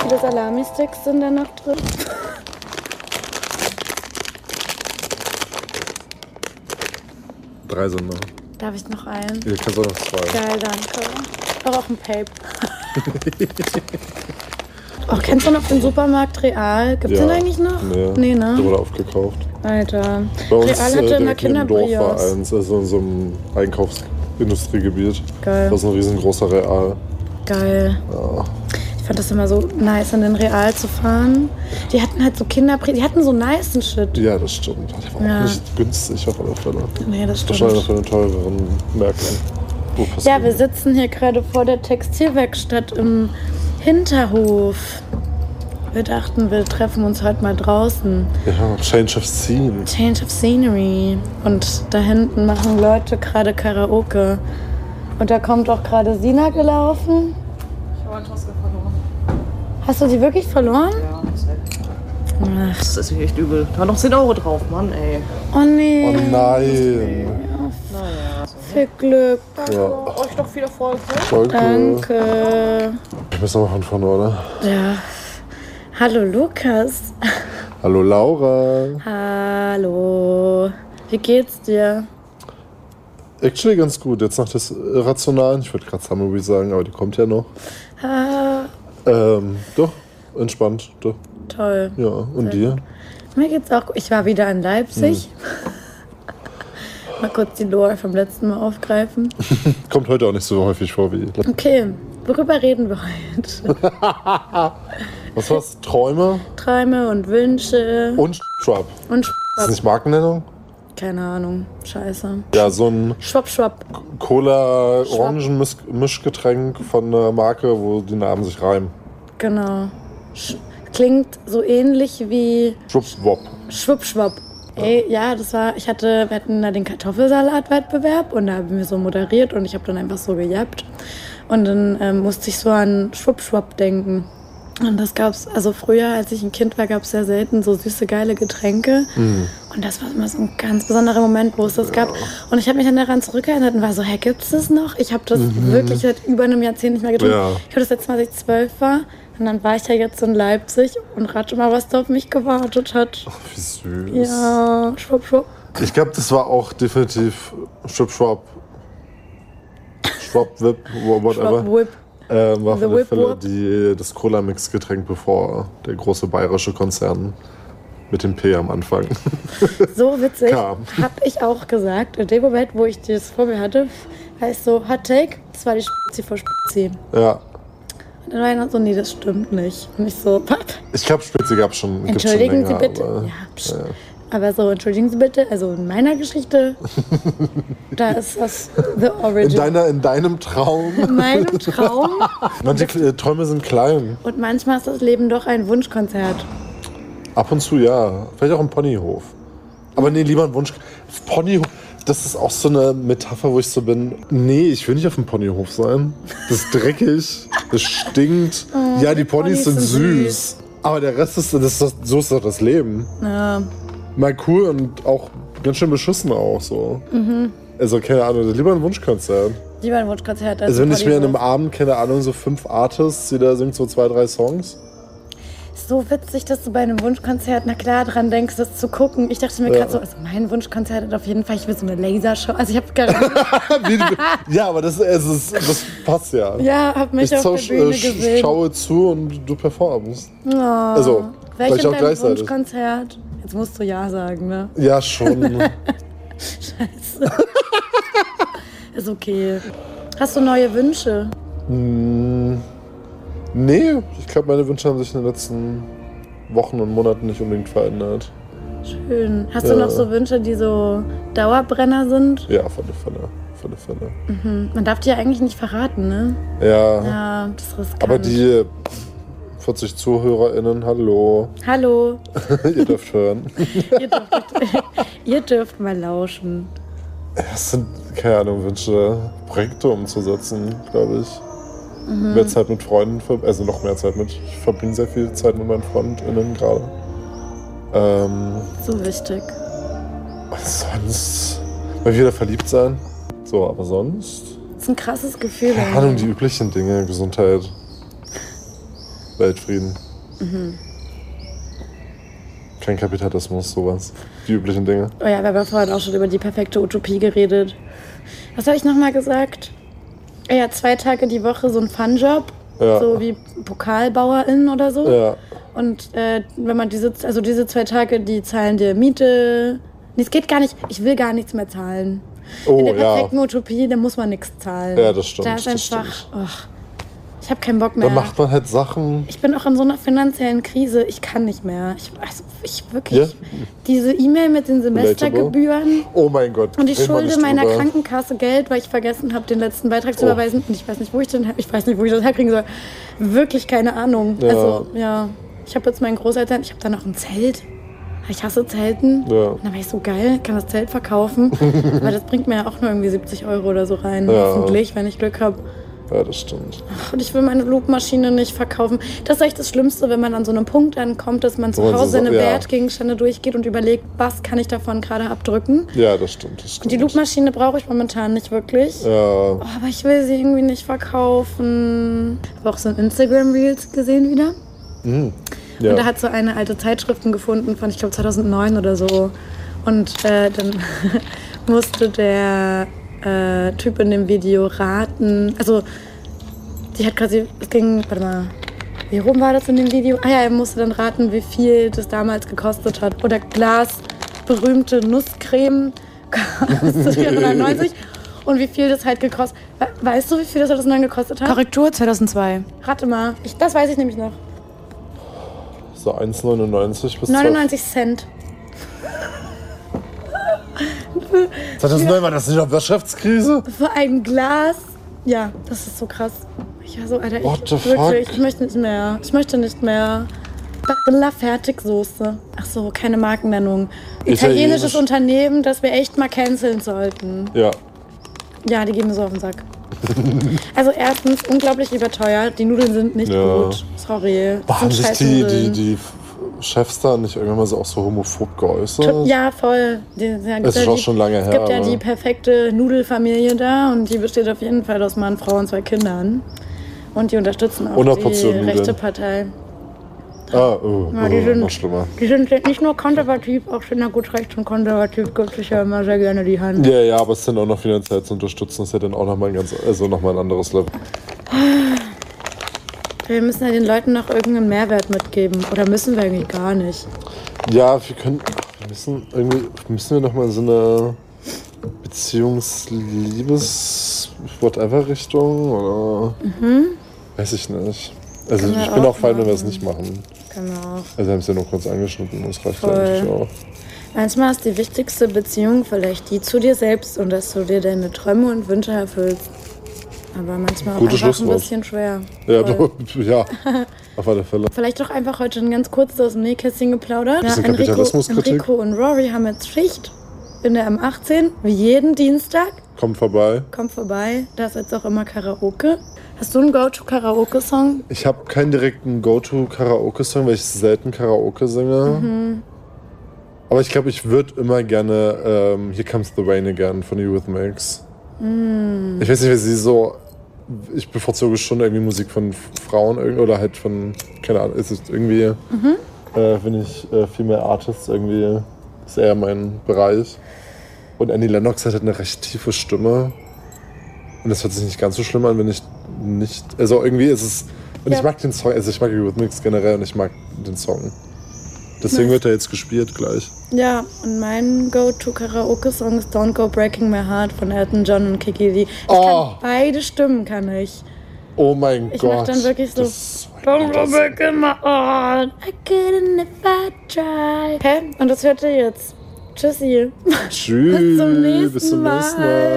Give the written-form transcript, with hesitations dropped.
viele Salami-Sticks sind da noch drin? Drei sind noch. Darf ich noch einen? Hier kannst du auch noch zwei. Geil, danke. Auch ein Pape. Oh, kennst du noch den Supermarkt Real? Gibt's den eigentlich noch? Nee, ne? Der wurde aufgekauft. Alter. Bei uns, Real hatte in der im Dorf war Kinderbrios. eins, also in so einem Einkaufsindustriegebiet. Geil. Das ist ein riesengroßer Real. Geil. Ja. Ich fand das immer so nice, an den Real zu fahren. Die hatten halt so die hatten so nicen Shit. Ja, das stimmt. Der war auch nicht günstig auf alle Fälle. Nee, das stimmt. Wahrscheinlich für den teureren Märkten. Ja, wir sitzen hier gerade vor der Textilwerkstatt im Hinterhof. Wir dachten, wir treffen uns heute mal draußen. Ja, Change of Scene. Change of Scenery. Und da hinten machen Leute gerade Karaoke. Und da kommt auch gerade Sina gelaufen. Ich habe eine Tasse verloren. Hast du sie wirklich verloren? Ja, ist weg. Ach. Das ist echt übel. Da war noch 10 € drauf, Mann, ey. Oh nee. Oh nein. Naja. Viel Glück. Ja. Euch noch viel Erfolg. Danke. Ich muss noch mal von vorne, oder? Ja. Hallo Lukas. Hallo Laura. Hallo. Wie geht's dir? Actually ganz gut. Jetzt nach des Irrationalen. Ich würde gerade Summery sagen, aber die kommt ja noch. Doch, entspannt. Doch. Toll. Ja, und dir? Mir geht's auch gut. Ich war wieder in Leipzig. Mal kurz die Lore vom letzten Mal aufgreifen. Kommt heute auch nicht so häufig vor wie. Okay, worüber reden wir heute? Was war's? Träume? Träume und Wünsche. Und Schwab. Und Ist das nicht Markennennung? keine Ahnung. Scheiße. Ja, so ein Schwapp. Cola-Orangen-Mischgetränk von einer Marke, wo die Namen sich reimen. Genau. Klingt so ähnlich wie Schwuppswop. Schwuppschwapp. Ey, ja, wir hatten da den Kartoffelsalat-Wettbewerb und da haben wir so moderiert und ich habe dann einfach so gejappt. Und dann musste ich so an Schwuppschwapp denken. Und das gab's, also früher, als ich ein Kind war, gab es sehr selten so süße, geile Getränke. Und das war immer so ein ganz besonderer Moment, wo es das gab. Und ich habe mich dann daran zurückerinnert und war so, hä, gibt's das noch? Ich habe das wirklich seit über einem Jahrzehnt nicht mehr getrunken. Ja. Ich habe das letzte Mal, als ich 12 war. Und dann war ich ja jetzt in Leipzig und rate mal, was da auf mich gewartet hat. Ach, wie süß. Ja, Schwupp. Ich glaube, das war auch definitiv Schwupp. Schwupp-Wip, whatever. Schwupp-Whip. War The auf alle Fälle Whip-Wop. das Cola-Mix-Getränk, bevor der große bayerische Konzern mit dem P am Anfang So witzig, kam. habe ich auch gesagt. In dem Moment, wo ich das vor mir hatte, heißt so, Hot Take, das war die Spezi vor Spezi. Ja. Und dann war einer so, nee, das stimmt nicht. Und ich so, was? Ich glaube, Spitze gibt's schon Entschuldigen länger, Sie bitte. aber, Ja, aber so, entschuldigen Sie bitte, also in meiner Geschichte, da ist das the origin. In deinem Traum. In meinem Traum. Manche Träume sind klein. Und manchmal ist das Leben doch ein Wunschkonzert. Ab und zu ja. Vielleicht auch ein Ponyhof. Aber nee, lieber ein Wunsch. Ponyhof, das ist auch so eine Metapher, wo ich so bin. Nee, ich will nicht auf dem Ponyhof sein. Das ist dreckig, das stinkt. Ja, die Ponys sind süß. Aber der Rest ist, so ist doch das Leben. Ja. Mal cool und auch ganz schön beschissen auch so. Also keine Ahnung, lieber ein Wunschkonzert. Lieber ein Wunschkonzert als Also wenn ein ich mir an einem Ponyhof. Abend, keine Ahnung, so 5 Artists, jeder singt so 2, 3 Songs. So witzig, dass du bei einem Wunschkonzert, na klar, dran denkst, das zu gucken. Ich dachte mir gerade so, also mein Wunschkonzert hat auf jeden Fall, ich will so eine Lasershow. Also ich habe gar Ja, aber das passt ja. ja, hab mich Ich auf der Bühne gesehen. schaue zu und du performst. Oh. Also, Welches vielleicht auch dein gleichzeitig. Wunschkonzert? Jetzt musst du ja sagen, ne? Ja, schon. Scheiße. Ist okay. Hast du neue Wünsche? Nee, ich glaube, meine Wünsche haben sich in den letzten Wochen und Monaten nicht unbedingt verändert. Schön. Hast du noch so Wünsche, die so Dauerbrenner sind? Ja, auf alle Fälle. Man darf die ja eigentlich nicht verraten, ne? Ja, Ja, das ist riskant. aber die 40 ZuhörerInnen, hallo. Hallo, Ihr dürft hören. ihr dürft mal lauschen. Es sind, keine Ahnung, Wünsche, Projekte umzusetzen, glaube ich. Mehr Zeit mit Freunden, also noch mehr Zeit mit. Ich verbringe sehr viel Zeit mit meinen FreundInnen gerade. So wichtig. Sonst mal wieder verliebt sein. So, aber sonst. Das ist ein krasses Gefühl. Keine Ahnung, die üblichen Dinge, Gesundheit. Weltfrieden. Kein Kapitalismus, sowas. Die üblichen Dinge. Oh ja, wir haben ja vorhin auch schon über die perfekte Utopie geredet. Was habe ich nochmal gesagt? Ja, 2 Tage die Woche so ein Funjob. Ja. So wie Pokalbauerin oder so. Ja. Und wenn man diese 2 Tage, die zahlen dir Miete. Nee, es geht gar nicht. Ich will gar nichts mehr zahlen. Oh, In der ja. perfekten Utopie, da muss man nichts zahlen. Ja, das stimmt. Da ist das einfach, stimmt. ich habe keinen Bock mehr. Dann macht man halt Sachen. Ich bin auch in so einer finanziellen Krise. Ich kann nicht mehr. Ich wirklich. Ja? Diese E-Mail mit den Semestergebühren. Oh mein Gott. Und ich reden wir schulde nicht meiner drüber. Krankenkasse Geld, weil ich vergessen habe, den letzten Beitrag zu überweisen. Und ich weiß nicht, wo ich das herkriegen soll. Wirklich keine Ahnung. Ja. Also, ja. Ich habe jetzt meinen Großeltern, ich habe da noch ein Zelt. Ich hasse Zelten. Ja. Und dann war ich so geil, kann das Zelt verkaufen. Aber das bringt mir ja auch nur irgendwie 70 € oder so rein. Ja. Hoffentlich, wenn ich Glück habe. Ja, das stimmt. Und ich will meine Loopmaschine nicht verkaufen. Das ist echt das Schlimmste, wenn man an so einem Punkt ankommt, dass man zu Wo man so Hause seine ja. Wertgegenstände durchgeht und überlegt, was kann ich davon gerade abdrücken. Ja, das stimmt. Das stimmt. Und die Loopmaschine brauche ich momentan nicht wirklich. Ja. Oh, aber ich will sie irgendwie nicht verkaufen. Ich habe auch so ein Instagram-Reels gesehen wieder. Ja. Und da hat so eine alte Zeitschriften gefunden von, ich glaube, 2009 oder so. Und dann musste der Typ in dem Video raten. Also, die hat quasi, es ging, warte mal, wie rum war das in dem Video? Ah ja, er musste dann raten, wie viel das damals gekostet hat. Oder Glas berühmte Nusscreme kostet 490. Und wie viel das halt gekostet. Weißt du, wie viel das 2009 gekostet hat? Korrektur 2002. Rate mal. Das weiß ich nämlich noch. So 1,99 bis 99 Cent. 2009 war das nicht auf Wirtschaftskrise? Für ein Glas. Ja, das ist so krass. Ich war so, Alter, What the wirklich, fuck? ich möchte nicht mehr. Ich möchte nicht mehr. Barilla Fertigsoße. Ach so, keine Markennennung. Italienisches Italienisch. Unternehmen, das wir echt mal canceln sollten. Ja. Ja, die gehen mir so auf den Sack. Also erstens, unglaublich überteuert. Die Nudeln sind nicht Ja. gut. Sorry. Das Haben sind sich scheiß die Nudeln. Chefs da nicht irgendwann mal so auch so homophob geäußert? Ja, voll. Es ist auch schon lange Es her, gibt ja aber- die perfekte Nudelfamilie da und die besteht auf jeden Fall aus Mann, Frau und 2 Kindern. Und die unterstützen auch Und eine die Portion Nudeln. rechte Partei. Ja, die sind- noch schlimmer. Die sind nicht nur konservativ, auch na gut, rechts und konservativ gibt sich ja immer sehr gerne die Hand. Ja, ja, aber es dann auch noch finanziell zu unterstützen, ist ja dann auch nochmal ein anderes Level. Wir müssen ja den Leuten noch irgendeinen Mehrwert mitgeben. Oder müssen wir eigentlich gar nicht. Ja, müssen wir nochmal so eine Beziehungs-Liebes-Whatever-Richtung oder? Weiß ich nicht. Also Können wir ich bin auch auch fein, wenn wir es machen. nicht machen. Genau. Also wir haben es ja nur kurz angeschnitten und es reicht Voll. eigentlich auch. Manchmal ist die wichtigste Beziehung vielleicht die zu dir selbst und dass du dir deine Träume und Wünsche erfüllst. Aber manchmal auch Gutes einfach ein Schlusswort. bisschen schwer. Ja, Voll. ja, auf alle Fälle. Vielleicht doch einfach heute ein ganz kurzes aus dem Nähkästchen geplaudert. Bisschen Kapitalismuskritik. Enrico und Rory haben jetzt Schicht in der M18, wie jeden Dienstag. Kommt vorbei. Kommt vorbei, da ist jetzt auch immer Karaoke. Hast du einen Go-To-Karaoke-Song? Ich habe keinen direkten Go-To-Karaoke-Song, weil ich selten Karaoke singe. Aber ich glaube, ich würde immer gerne Here Comes the Rain Again von Eurythmics. Ich weiß nicht, wer sie so... Ich bevorzuge schon irgendwie Musik von Frauen oder halt von... Keine Ahnung, ist es irgendwie... Finde ich viel mehr Artists irgendwie... Ist eher mein Bereich. Und Annie Lennox hat halt eine recht tiefe Stimme. Und das hört sich nicht ganz so schlimm an, wenn ich nicht... Also irgendwie ist es... Und Ja. ich mag den Song, also ich mag Eurythmics generell und ich mag den Song. Deswegen wird er jetzt gespielt gleich. Ja, und mein Go-To-Karaoke-Song ist Don't Go Breaking My Heart von Elton John und Kiki Lee. Beide Stimmen kann ich. Oh mein Ich Gott. mach dann wirklich so... Das ist Don't go breaking my heart, I couldn't if I tried. Okay, und das hört ihr jetzt. Tschüssi. Tschüss. Bis zum nächsten Bis zum nächsten Mal. Mal.